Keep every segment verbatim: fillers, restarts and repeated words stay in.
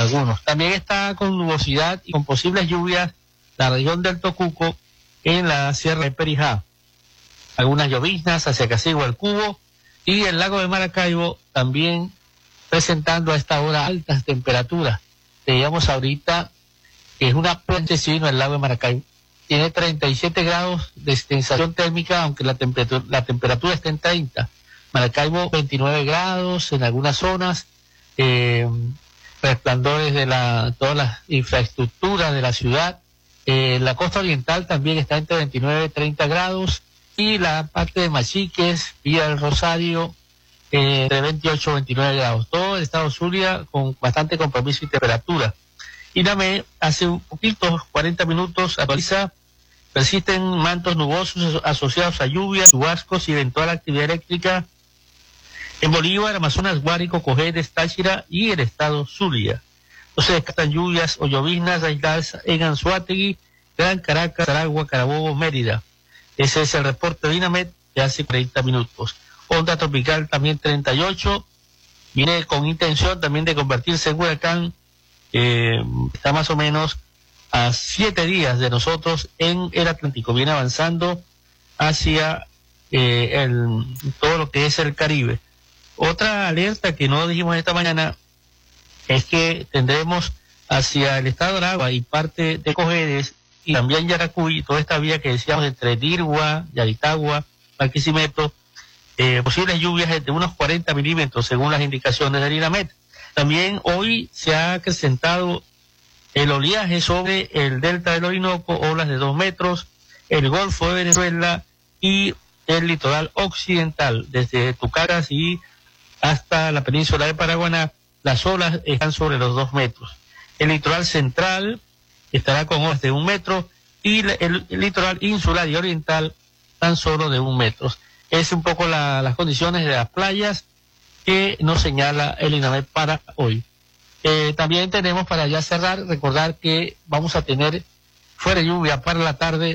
algunos. También está con nubosidad y con posibles lluvias la región del Tocuco en la Sierra de Perijá. Algunas lloviznas hacia Casigua, el Cubo y el lago de Maracaibo también presentando a esta hora altas temperaturas. Veíamos ahorita que es una puentecino el lago de Maracaibo. Tiene treinta y siete grados de sensación térmica, aunque la temperatura, la temperatura está en treinta. Maracaibo veintinueve grados en algunas zonas, eh, resplandores de la, todas las infraestructuras de la ciudad. Eh, la costa oriental también está entre veintinueve y treinta grados y la parte de Machiques, Villa del Rosario, eh, de veintiocho a veintinueve grados. Todo el estado Zulia con bastante compromiso y temperatura. INAME hace un poquito, cuarenta minutos, actualiza, persisten mantos nubosos asociados a lluvias, chubascos y eventual actividad eléctrica en Bolívar, Amazonas, Guárico, Cojedes, Táchira y el estado Zulia. No se descartan lluvias o lloviznas aisladas en Anzoátegui, Gran Caracas, Aragua, Carabobo, Mérida. Ese es el reporte de INAMED de hace cuarenta minutos. Onda tropical también treinta y ocho, viene con intención también de convertirse en huracán, eh, está más o menos a siete días de nosotros en el Atlántico, viene avanzando hacia eh, el, todo lo que es el Caribe. Otra alerta que no dijimos esta mañana es que tendremos hacia el estado de Aragua y parte de Cojedes y también Yaracuy, toda esta vía que decíamos entre Dirgua, Yaritagua, Barquisimeto, eh, posibles lluvias de unos cuarenta milímetros según las indicaciones del INAMED. También hoy se ha acrecentado el oleaje sobre el delta del Orinoco, olas de dos metros, el Golfo de Venezuela y el litoral occidental, desde Tucaras y hasta la península de Paraguaná, las olas están sobre los dos metros. El litoral central estará con olas de un metro y el, el litoral insular y oriental tan solo de un metro. Es un poco la, las condiciones de las playas que nos señala el INAMED para hoy. Eh, también tenemos, para ya cerrar, recordar que vamos a tener fuera lluvia para la tarde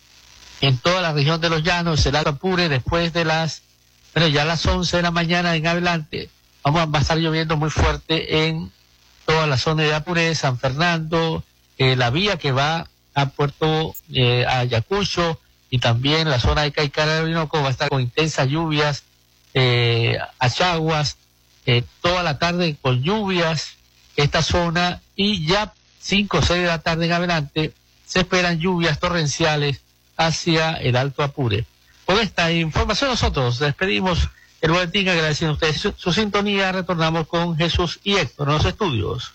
en toda la región de los Llanos, el Alto Apure, después de las, bueno, ya a las once de la mañana en adelante, vamos a, va a estar lloviendo muy fuerte en toda la zona de Apure, San Fernando, eh, la vía que va a Puerto eh, Ayacucho y también la zona de Caicara de Orinoco va a estar con intensas lluvias, eh, achaguas, eh, toda la tarde con lluvias esta zona y ya cinco o seis de la tarde en adelante se esperan lluvias torrenciales hacia el Alto Apure. Con esta información nosotros despedimos el boletín agradeciendo a ustedes su, su sintonía. Retornamos con Jesús y Héctor en los estudios.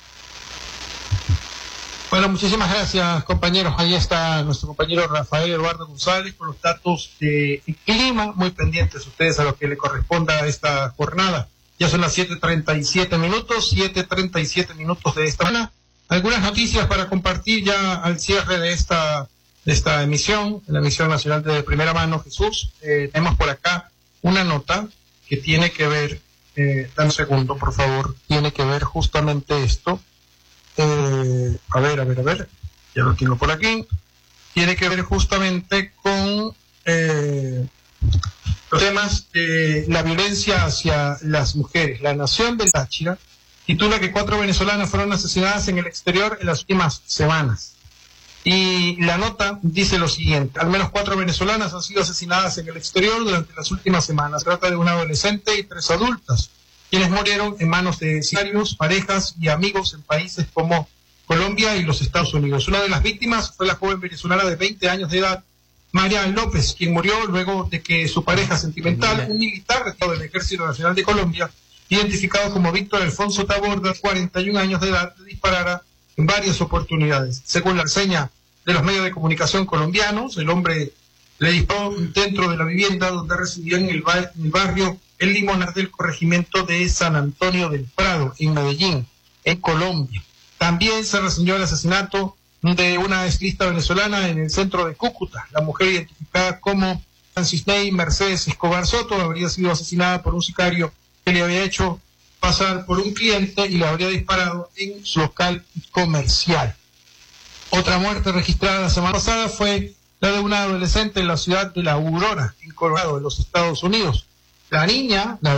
Bueno, muchísimas gracias, compañeros. Ahí está nuestro compañero Rafael Eduardo González con los datos de clima, muy pendientes ustedes a lo que le corresponda a esta jornada. Ya son las siete treinta y siete minutos, siete treinta y siete minutos de esta mañana. Algunas noticias para compartir ya al cierre de esta de esta emisión, la emisión nacional de primera mano, Jesús. Eh, tenemos por acá una nota que tiene que ver, eh, dame un segundo, por favor, tiene que ver justamente esto. Eh, a ver, a ver, a ver, ya lo tengo por aquí. Tiene que ver justamente con eh, los temas de la violencia hacia las mujeres. La Nación del Táchira titula que cuatro venezolanas fueron asesinadas en el exterior en las últimas semanas. Y la nota dice lo siguiente: al menos cuatro venezolanas han sido asesinadas en el exterior durante las últimas semanas. Se trata de una adolescente y tres adultas, quienes murieron en manos de sicarios, parejas y amigos en países como Colombia y los Estados Unidos. Una de las víctimas fue la joven venezolana de veinte años de edad, María López, quien murió luego de que su pareja sentimental, un militar retirado del Ejército Nacional de Colombia, identificado como Víctor Alfonso Taborda, cuarenta y un años de edad, le disparara en varias oportunidades. Según la reseña de los medios de comunicación colombianos, el hombre le disparó dentro de la vivienda donde residía en el, ba en el barrio El Limonar del corregimiento de San Antonio del Prado, en Medellín, en Colombia. También se reseñó el asesinato de una estilista venezolana en el centro de Cúcuta. La mujer, identificada como Francisney Mercedes Escobar Soto, habría sido asesinada por un sicario que le había hecho pasar por un cliente y le habría disparado en su local comercial. Otra muerte registrada la semana pasada fue la de una adolescente en la ciudad de La Aurora, en Colorado, en los Estados Unidos. La niña, la